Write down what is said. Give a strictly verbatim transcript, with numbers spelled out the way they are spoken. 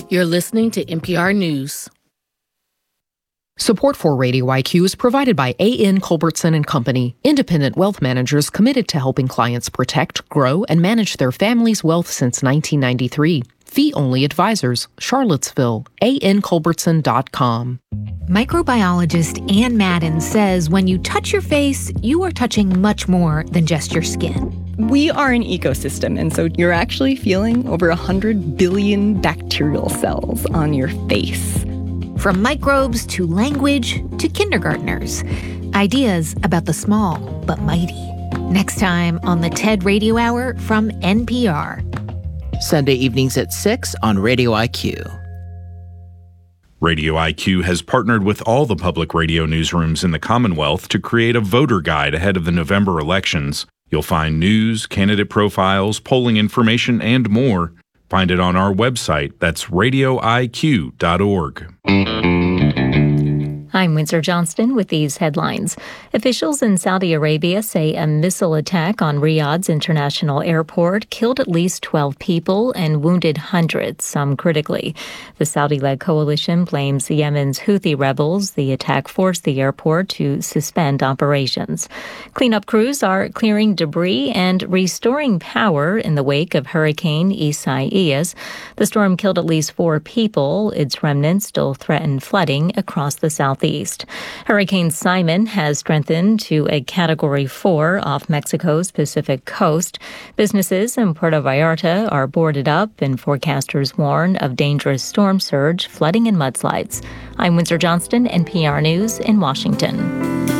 You're listening to N P R News. Support for Radio I Q is provided by A N Culbertson and Company, independent wealth managers committed to helping clients protect, grow, and manage their family's wealth since nineteen ninety-three. Fee-only advisors, Charlottesville, A N Culbertson dot com. Microbiologist Ann Madden says when you touch your face, you are touching much more than just your skin. We are an ecosystem, and so you're actually feeling over one hundred billion bacterial cells on your face. From microbes to language to kindergartners. Ideas about the small but mighty. Next time on the TED Radio Hour from N P R. Sunday evenings at six on Radio I Q. Radio I Q has partnered with all the public radio newsrooms in the Commonwealth to create a voter guide ahead of the November elections. You'll find news, candidate profiles, polling information, and more. Find it on our website. That's radio I Q dot org. I'm Windsor Johnston with these headlines. Officials in Saudi Arabia say a missile attack on Riyadh's international airport killed at least twelve people and wounded hundreds, some critically. The Saudi-led coalition blames Yemen's Houthi rebels. The attack forced the airport to suspend operations. Cleanup crews are clearing debris and restoring power in the wake of Hurricane Isaias. The storm killed at least four people. Its remnants still threaten flooding across the southeast. Hurricane Simon has strengthened to a Category four off Mexico's Pacific coast. Businesses in Puerto Vallarta are boarded up, and forecasters warn of dangerous storm surge, flooding, and mudslides. I'm Windsor Johnston, N P R News in Washington.